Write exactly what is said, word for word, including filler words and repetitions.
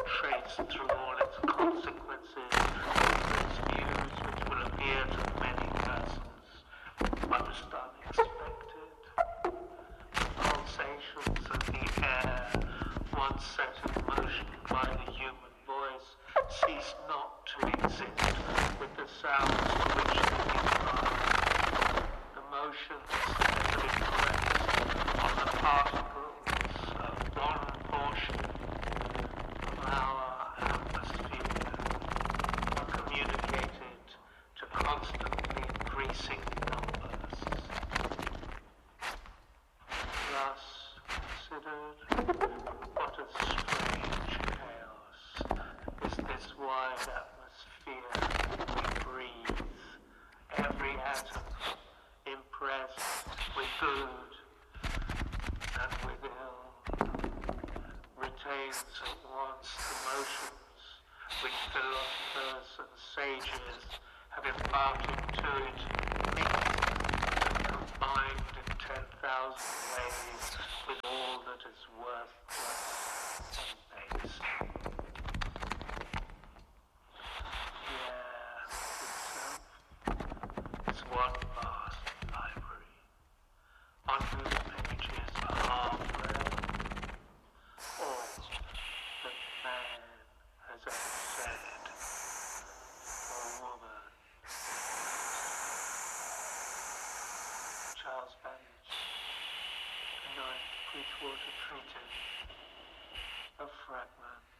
trace through all its consequences, its views which will appear to many persons most unexpected. Pulsations of the air, once set in motion by the human voice, cease not to exist with the sounds to which they give rise. The motions that have been placed on the particles of one portion of our atmosphere are communicated to constantly increasing numbers. Thus considered, what a strange chaos is this wide atmosphere we breathe, every atom impressed with good and with ill, retains at once the motions which philosophers and sages have imparted to it, mixed and combined in ten thousand ways with all that is worthless and base. The air itself is one vast library, on whose pages are read all that man has ever said or woman. Charles Babbage, The Ninth Bridgewater Treatise, a fragment.